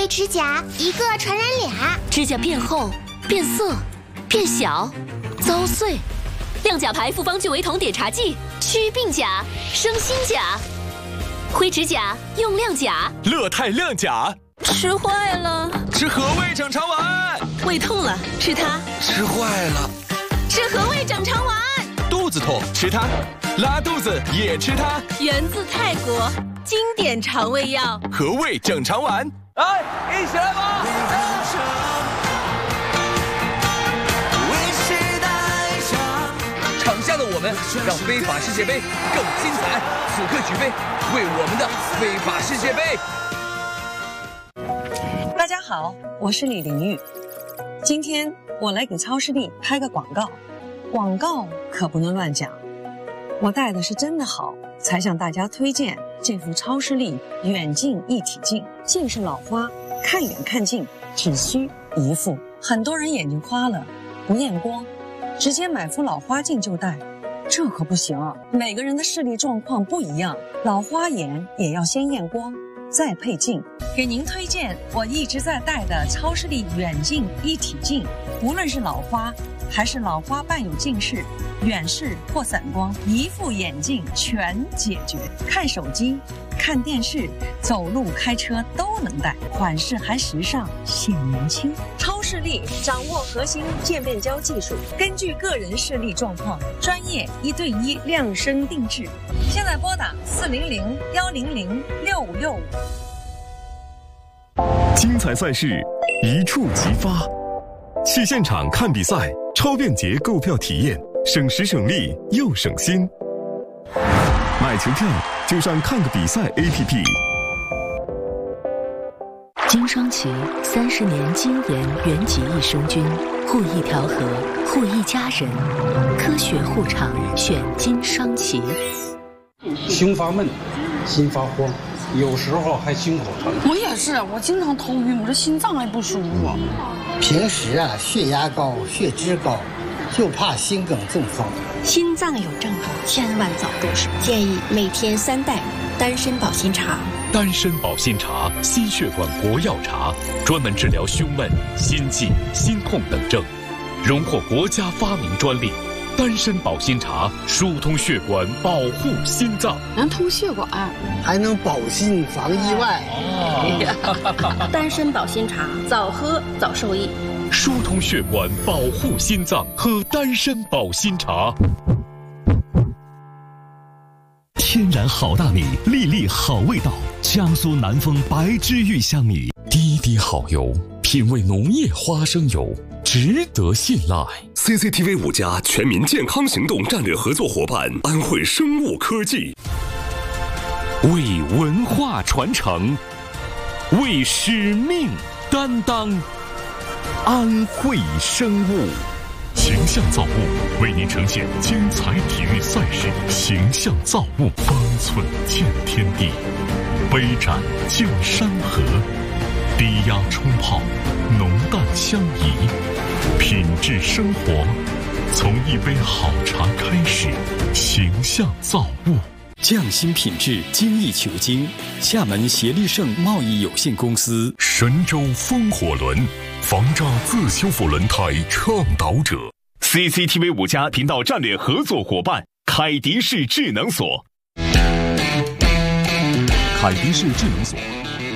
灰指甲，一个传染俩。 指甲变厚、变色、变小、遭碎。亮甲牌复方聚维酮碘茶剂，祛病甲，生新甲。灰指甲用亮甲， 乐泰亮甲。 吃坏了， 吃和味整肠丸。 胃痛了，吃它。 吃坏了， 吃和味整肠丸。 肚子痛，吃它。拉肚子也吃它。 源自泰国，经典肠胃药， 和味整肠丸。 哎，一起来吧！场下的我们，让非法世界杯更精彩。此刻举杯，为我们的非法世界杯。 大家好，我是李玲玉。今天我来给超视力拍个广告，广告可不能乱讲。我戴的是真的好，才向大家推荐这副超视力远近一体镜。近视老花，看远看近只需一副。很多人眼睛花了，不验光，直接买副老花镜就戴，这可不行。每个人的视力状况不一样，老花眼也要先验光，再配镜。给您推荐我一直在戴的超视力远近一体镜，无论是老花还是老花伴有近视、远视或散光，一副眼镜全解决。看手机、看电视、走路、开车都能戴，款式还时尚，显年轻。超视力掌握核心渐变焦技术，根据个人视力状况，专业1对1量身定制。现在拨打400-100-6565。 精彩赛事一触即发，去现场看比赛，超便捷购票体验，省时省力又省心。买球票就上看个比赛 APP。 金双旗30年精研原籍益生菌，护一条河，护一家人，科学护肠，选金双旗。 胸发闷，心发慌，有时候还心口疼。 我也是，我经常头晕，我这心脏还不舒服。 平时血压高、血脂高，就怕心梗中风。 心脏有症状，千万早动手。建议每天3袋丹参保心茶。 丹参保心茶，心血管国药茶，专门治疗胸闷、心悸、心痛等症，荣获国家发明专利。丹参保心茶疏通血管，保护心脏， 能通血管， 还能保心防意外。 丹参保心茶，早喝早受益。 疏通血管，保护心脏，喝丹参保心茶。 天然好大米，粒粒好味道，江苏南丰白之玉香米， 滴滴好油，品味浓液花生油，值得信赖。 CCTV 5家全民健康行动战略合作伙伴安徽生物科技， 为文化传承，为使命担当，安徽生物。 形象造物为您呈现精彩体育赛事，形象造物，方寸见天地，杯盏见山河，低压冲泡，浓淡相宜，品质生活，从一杯好茶开始。形象造物， 匠心品质精益求精，厦门协力盛贸易有限公司， 神州风火轮防诈自修复轮胎倡导者。 CCTV 5家频道战略合作伙伴凯迪仕智能锁。 凯迪仕智能锁，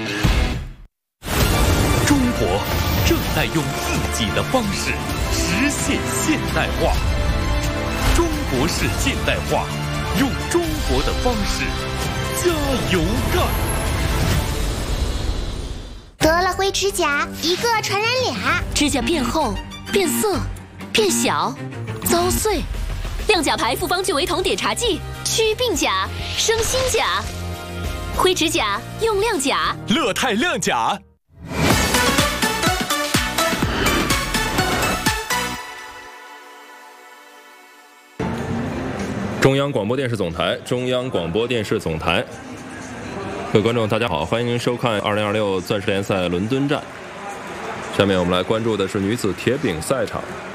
中国正在用自己的方式实现现代化。中国式现代化，用中国的方式加油干。 得了灰指甲，一个传染俩。 指甲变厚、变色、变小、遭碎。亮甲牌复方聚维酮碘茶剂，祛病甲，生新甲。灰指甲用亮甲， 乐泰亮甲。 中央广播电视总台，中央广播电视总台。各位观众，大家好，欢迎您收看2026钻石联赛伦敦站。下面我们来关注的是女子铁饼赛场。